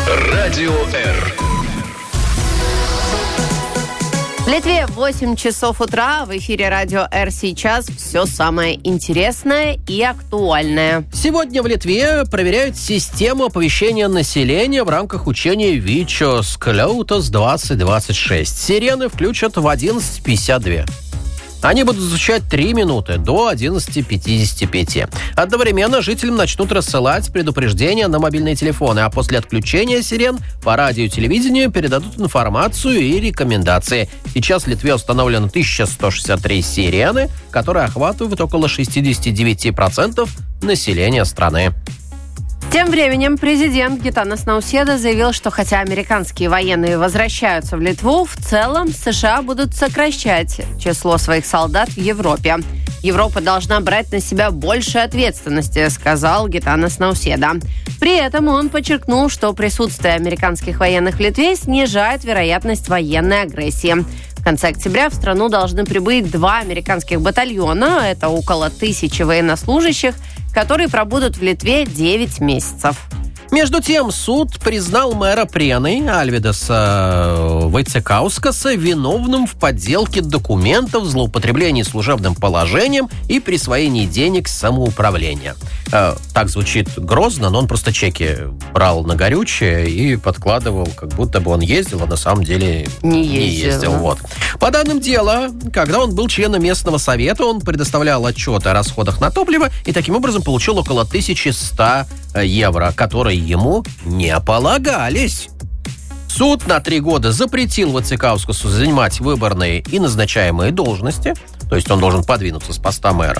Радио Р. В Литве 8 часов утра. В эфире Радио Р сейчас все самое интересное и актуальное. Сегодня в Литве проверяют систему оповещения населения в рамках учения ВИЧО Скляутас 2026. Сирены включат в 11:52. Они будут звучать 3 минуты до 11:55. Одновременно жителям начнут рассылать предупреждения на мобильные телефоны, а после отключения сирен по радио и телевидению передадут информацию и рекомендации. Сейчас в Литве установлено 1163 сирены, которые охватывают около 69% населения страны. Тем временем президент Гитанас Науседа заявил, что хотя американские военные возвращаются в Литву, в целом США будут сокращать число своих солдат в Европе. Европа должна брать на себя больше ответственности, сказал Гитанас Науседа. При этом он подчеркнул, что присутствие американских военных в Литве снижает вероятность военной агрессии. В конце октября в страну должны прибыть 2 американских батальона, это около 1000 военнослужащих, которые пробудут в Литве 9 месяцев. Между тем, суд признал мэра Прены Альвидаса Войцекаускаса виновным в подделке документов, злоупотреблении служебным положением и присвоении денег самоуправления. Так звучит грозно, но он просто чеки брал на горючее и подкладывал, как будто бы он ездил, а на самом деле не ездил. Вот. По данным дела, когда он был членом местного совета, он предоставлял отчеты о расходах на топливо и таким образом получил около 1100 евро, которые ему не полагались. Суд на 3 года запретил Войцекаускасу занимать выборные и назначаемые должности, то есть он должен подвинуться с поста мэра,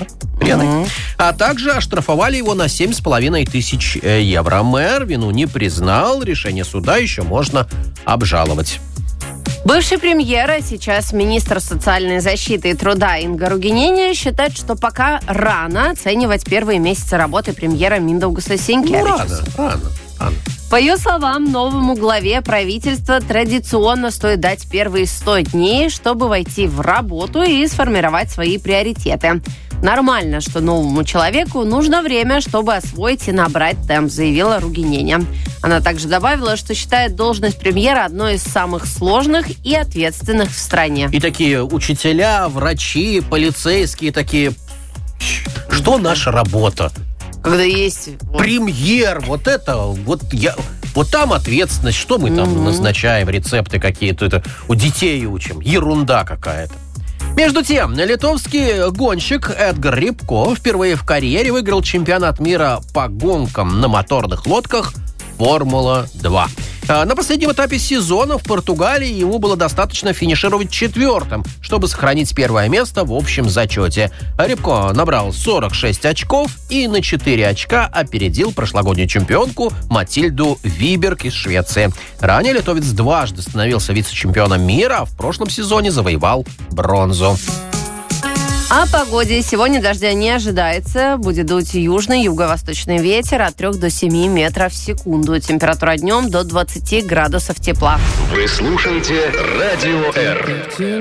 а также оштрафовали его на 7500 евро. Мэр вину не признал, решение суда еще можно обжаловать. Бывший премьер, а сейчас министр социальной защиты и труда Инга Ругинене считает, что пока рано оценивать первые месяцы работы премьера Миндаугаса Синкевичуса. Рано. По ее словам, новому главе правительства традиционно стоит дать первые 100 дней, чтобы войти в работу и сформировать свои приоритеты. Нормально, что новому человеку нужно время, чтобы освоить и набрать темп, заявила Ругинене. Она также добавила, что считает должность премьера одной из самых сложных и ответственных в стране. И такие учителя, врачи, полицейские такие... Что наша работа? Когда есть... Премьер, вот там ответственность, что мы там назначаем, рецепты какие-то, это у детей учим, ерунда какая-то. Между тем, литовский гонщик Эдгар Рибко впервые в карьере выиграл чемпионат мира по гонкам на моторных лодках «Формула-2». На последнем этапе сезона в Португалии ему было достаточно финишировать 4-м, чтобы сохранить первое место в общем зачете. Рибко набрал 46 очков и на 4 очка опередил прошлогоднюю чемпионку Матильду Виберг из Швеции. Ранее литовец дважды становился вице-чемпионом мира, а в прошлом сезоне завоевал бронзу. О погоде. Сегодня дождя не ожидается. Будет дуть южный, юго-восточный ветер от 3 до 7 метров в секунду. Температура днем до 20 градусов тепла. Вы слушаете Радио Р.